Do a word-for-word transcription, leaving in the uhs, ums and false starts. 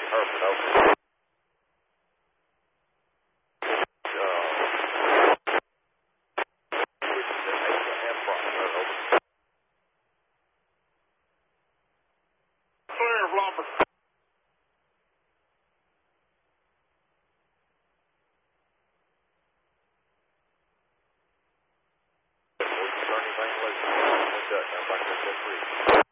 Perfect, over. Clear of lumber. Turn anything loose. Now back up that three.